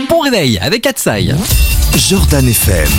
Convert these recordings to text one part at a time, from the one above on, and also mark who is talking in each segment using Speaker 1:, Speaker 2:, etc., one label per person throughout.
Speaker 1: bon réveil avec Katsai.
Speaker 2: Jordan FM.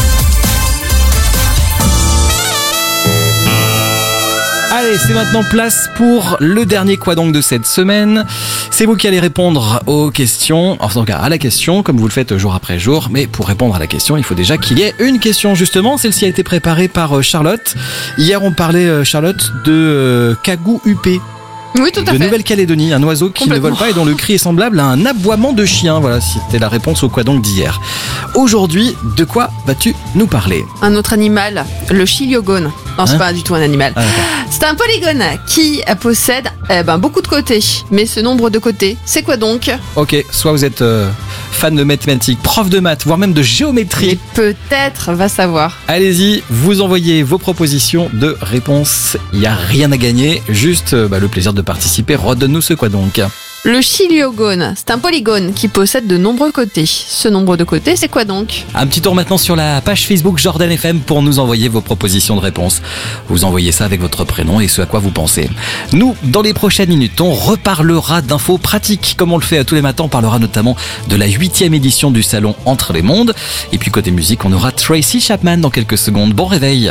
Speaker 1: Allez, c'est maintenant place pour le dernier quoi donc de cette semaine. C'est vous qui allez répondre aux questions, enfin en tout cas à la question, comme vous le faites jour après jour. Mais pour répondre à la question, il faut déjà qu'il y ait une question justement. Celle-ci a été préparée par Charlotte. Hier, on parlait, Charlotte, de Kagou Upé.
Speaker 3: Oui, tout à fait.
Speaker 1: De Nouvelle-Calédonie, un oiseau qui ne vole pas et dont le cri est semblable à un aboiement de chien. Voilà, c'était la réponse au quoi donc d'hier. Aujourd'hui, de quoi vas-tu nous parler ?
Speaker 3: Un autre animal, le chiliogone. Non, c'est pas du tout un animal. C'est un polygone qui possède beaucoup de côtés. Mais ce nombre de côtés, c'est quoi donc ?
Speaker 1: Ok, soit vous êtes fan de mathématiques, prof de maths, voire même de géométrie.
Speaker 3: Et peut-être va savoir.
Speaker 1: Allez-y, vous envoyez vos propositions de réponses. Il n'y a rien à gagner, juste le plaisir de participer. Redonne-nous ce quoi donc.
Speaker 3: Le chiliogone, c'est un polygone qui possède de nombreux côtés. Ce nombre de côtés, c'est quoi donc ?
Speaker 1: Un petit tour maintenant sur la page Facebook Jordan FM pour nous envoyer vos propositions de réponses. Vous envoyez ça avec votre prénom et ce à quoi vous pensez. Nous, dans les prochaines minutes, on reparlera d'infos pratiques. Comme on le fait tous les matins, on parlera notamment de la 8e édition du salon Entre les Mondes. Et puis côté musique, on aura Tracy Chapman dans quelques secondes. Bon réveil.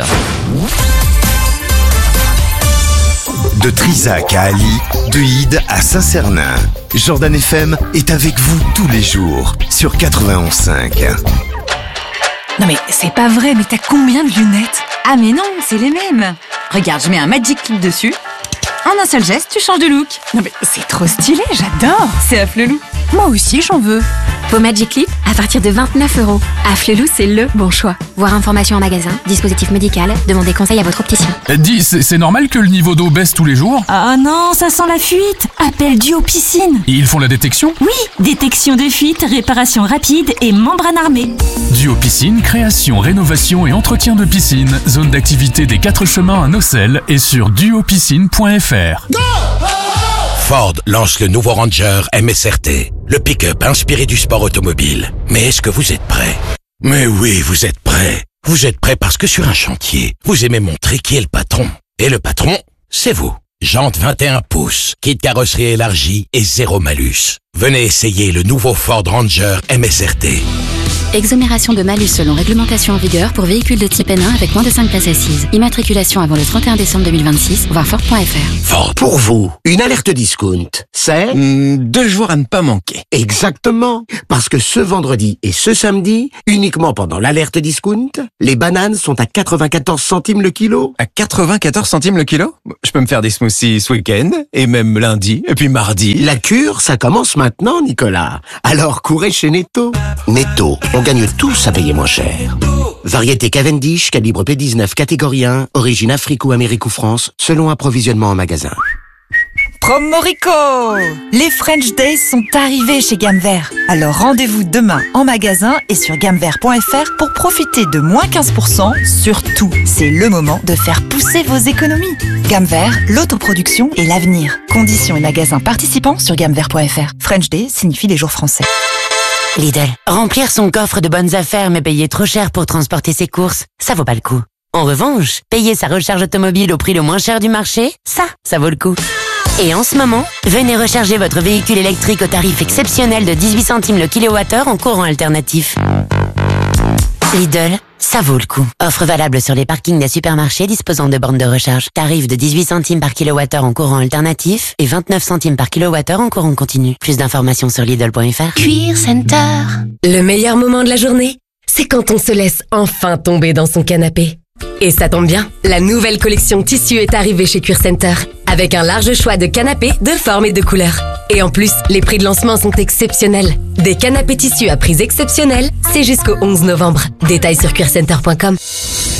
Speaker 2: De Trizac à Ali, de Ide à Saint-Cernin, Jordan FM est avec vous tous les jours sur 91.5.
Speaker 4: Non mais c'est pas vrai, mais t'as combien de lunettes ? Ah mais non, c'est les mêmes. Regarde, je mets un Magic Clip dessus. En un seul geste, tu changes de look. Non mais c'est trop stylé, j'adore. C'est Afflelou. Moi aussi, j'en veux.
Speaker 5: Vos Magic Clip à partir de 29 €. Afflelou, c'est le bon choix. Voir information en magasin, dispositif médical, demandez conseil à votre opticien.
Speaker 6: Dis, c'est normal que le niveau d'eau baisse tous les jours ?
Speaker 7: Ah non, ça sent la fuite. Appelle Duo Piscine.
Speaker 6: Et ils font la détection ?
Speaker 7: Oui, détection de fuite, réparation rapide et membrane armée.
Speaker 6: Duo Piscine, création, rénovation et entretien de piscine. Zone d'activité des 4 chemins à Nocelles et sur duopiscine.fr.
Speaker 8: Ford lance le nouveau Ranger MSRT, le pick-up inspiré du sport automobile. Mais est-ce que vous êtes prêts ? Mais oui, vous êtes prêts. Vous êtes prêts parce que sur un chantier, vous aimez montrer qui est le patron. Et le patron, c'est vous. Jantes 21 pouces, kit carrosserie élargie et zéro malus. Venez essayer le nouveau Ford Ranger MSRT.
Speaker 5: Exonération de malus selon réglementation en vigueur pour véhicules de type N1 avec moins de 5 places assises. Immatriculation avant le 31 décembre 2026, voir Ford.fr.
Speaker 8: Ford.
Speaker 9: Pour vous, une alerte discount, c'est
Speaker 10: 2 jours à ne pas manquer.
Speaker 9: Exactement, parce que ce vendredi et ce samedi, uniquement pendant l'alerte discount, les bananes sont à 94 centimes le kilo.
Speaker 10: À 94 centimes le kilo ? Je peux me faire des smoothies ce week-end, et même lundi, et puis mardi.
Speaker 9: La cure, ça commence maintenant, Nicolas. Alors courez chez Netto. Netto, on gagne tous à payer moins cher. Variété Cavendish, calibre P19, catégorie 1, origine Afrique ou Amérique ou France, selon approvisionnement en magasin.
Speaker 4: Promorico ! Les French Days sont arrivés chez Gamme Vert. Alors rendez-vous demain en magasin et sur gammevert.fr pour profiter de moins 15% sur tout. C'est le moment de faire pousser vos économies. Gamme Vert, l'autoproduction et l'avenir. Conditions et magasins participants sur gammevert.fr. French Day signifie les jours français.
Speaker 11: Lidl, remplir son coffre de bonnes affaires mais payer trop cher pour transporter ses courses, ça vaut pas le coup. En revanche, payer sa recharge automobile au prix le moins cher du marché, ça vaut le coup. Et en ce moment, venez recharger votre véhicule électrique au tarif exceptionnel de 18 centimes le kilowattheure en courant alternatif. Lidl, ça vaut le coup. Offre valable sur les parkings des supermarchés disposant de bornes de recharge. Tarif de 18 centimes par kilowattheure en courant alternatif et 29 centimes par kilowattheure en courant continu. Plus d'informations sur Lidl.fr.
Speaker 12: Cuir Center. Le meilleur moment de la journée, c'est quand on se laisse enfin tomber dans son canapé. Et ça tombe bien, la nouvelle collection tissu est arrivée chez Cuir Center, avec un large choix de canapés de formes et de couleurs. Et en plus, les prix de lancement sont exceptionnels. Des canapés tissus à prix exceptionnels, c'est jusqu'au 11 novembre. Détails sur cuircenter.com.